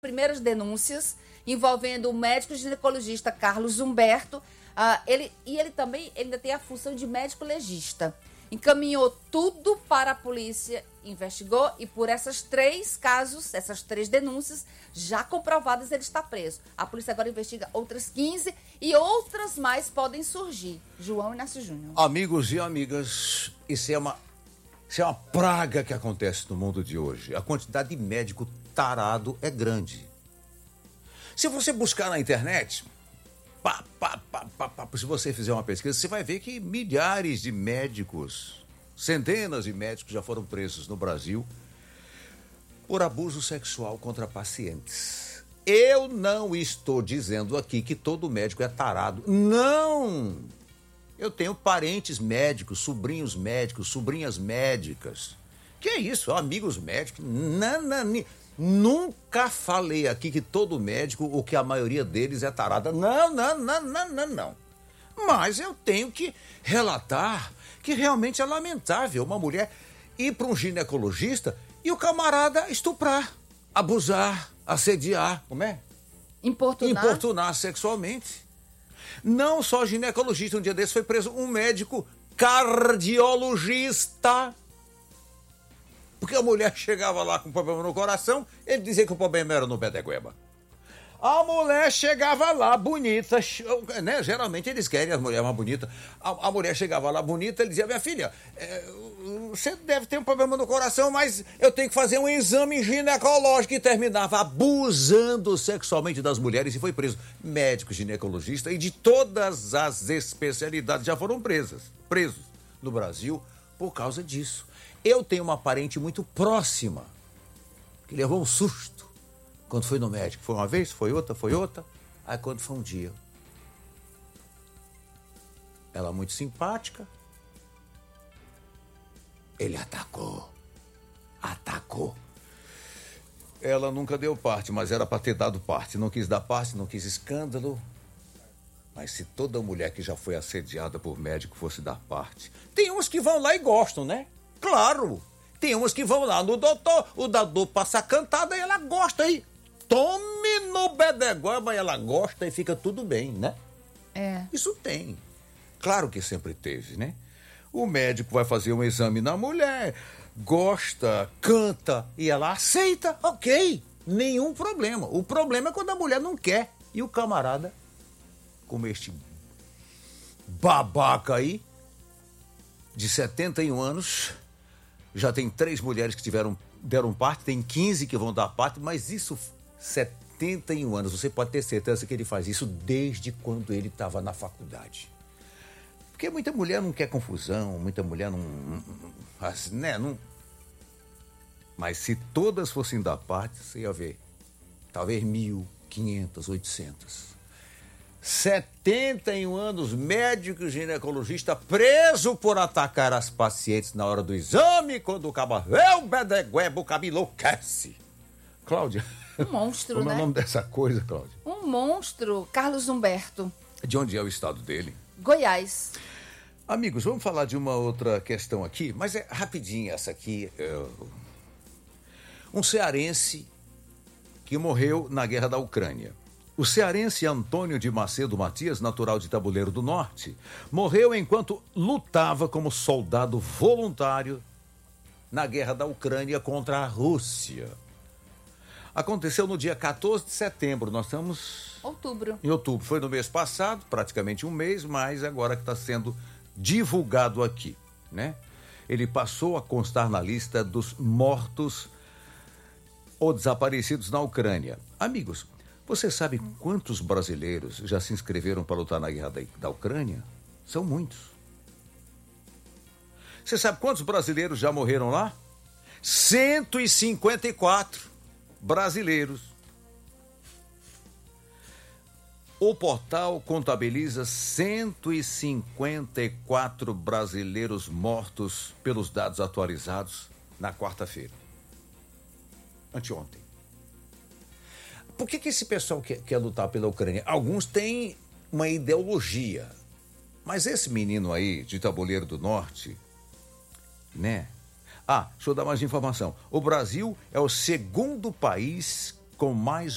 primeiras denúncias envolvendo o médico ginecologista Carlos Humberto. Ele também ainda tem a função de médico legista. Encaminhou tudo para a polícia, investigou e por esses 3 casos, essas 3 denúncias já comprovadas, ele está preso. A polícia agora investiga outras 15 e outras mais podem surgir. João Inácio Júnior. Amigos e amigas, isso é uma praga que acontece no mundo de hoje. A quantidade de médico tarado é grande. Se você buscar na internet, se você fizer uma pesquisa, você vai ver que milhares de médicos, centenas de médicos já foram presos no Brasil por abuso sexual contra pacientes. Eu não estou dizendo aqui que todo médico é tarado. Não! Eu tenho parentes médicos, sobrinhos médicos, sobrinhas médicas. Que é isso? Amigos médicos? Nunca falei aqui que todo médico ou que a maioria deles é tarada. Não. Mas eu tenho que relatar que realmente é lamentável uma mulher ir para um ginecologista e o camarada estuprar, abusar, assediar, como é? Importunar sexualmente. Não só ginecologista, um dia desse foi preso um médico cardiologista. Porque a mulher chegava lá com problema no coração, ele dizia que o problema era no pé da goela. A mulher chegava lá bonita, né? Geralmente eles querem as mulheres mais bonitas. A mulher chegava lá bonita, ele dizia: minha filha, você deve ter um problema no coração, mas eu tenho que fazer um exame ginecológico. E terminava abusando sexualmente das mulheres e foi preso. Médico, ginecologista e de todas as especialidades já foram presos no Brasil por causa disso. Eu tenho uma parente muito próxima que levou um susto quando foi no médico. Foi uma vez, foi outra. Aí quando foi um dia, ela muito simpática, ele atacou. Ela nunca deu parte, mas era para ter dado parte. Não quis dar parte, não quis escândalo. Mas se toda mulher que já foi assediada por médico fosse dar parte... Tem uns que vão lá e gostam, né? Claro! Tem uns que vão lá no doutor, o doutor passa a cantada e ela gosta aí. Tome no bedeguaba e ela gosta e fica tudo bem, né? É. Isso tem. Claro que sempre teve, né? O médico vai fazer um exame na mulher, gosta, canta e ela aceita, ok. Nenhum problema. O problema é quando a mulher não quer. E o camarada, como este babaca aí, de 71 anos, já tem 3 mulheres que deram parte, tem 15 que vão dar parte, mas isso, 71 anos, você pode ter certeza que ele faz isso desde quando ele estava na faculdade. Porque muita mulher não quer confusão, muita mulher não... Mas se todas fossem dar parte, você ia ver, talvez 1.500, 800. 71 anos, médico ginecologista preso por atacar as pacientes na hora do exame, quando o cabo vê o bedegueba, o cabo enlouquece. Cláudia. Um monstro, como né? Como é o nome dessa coisa, Cláudia? Um monstro, Carlos Humberto. De onde é o estado dele? Goiás. Amigos, vamos falar de uma outra questão aqui, mas é rapidinho essa aqui. Um cearense que morreu na guerra da Ucrânia. O cearense Antônio de Macedo Matias, natural de Tabuleiro do Norte, morreu enquanto lutava como soldado voluntário na guerra da Ucrânia contra a Rússia. Aconteceu no dia 14 de setembro, nós estamos... Em outubro, foi no mês passado, praticamente um mês, mas agora que está sendo divulgado aqui, né? Ele passou a constar na lista dos mortos ou desaparecidos na Ucrânia. Amigos, você sabe quantos brasileiros já se inscreveram para lutar na guerra da Ucrânia? São muitos. Você sabe quantos brasileiros já morreram lá? 154 brasileiros. O portal contabiliza 154 brasileiros mortos pelos dados atualizados na quarta-feira. Anteontem. Por que esse pessoal quer lutar pela Ucrânia? Alguns têm uma ideologia. Mas esse menino aí, de Tabuleiro do Norte, né? Deixa eu dar mais informação. O Brasil é o segundo país com mais